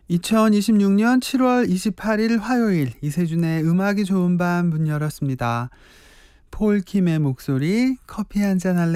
2026년 7월 28일 화요일 이세준의 음악이 좋은 밤 문 열었습니다. 폴킴의 목소리 커피 한잔 할래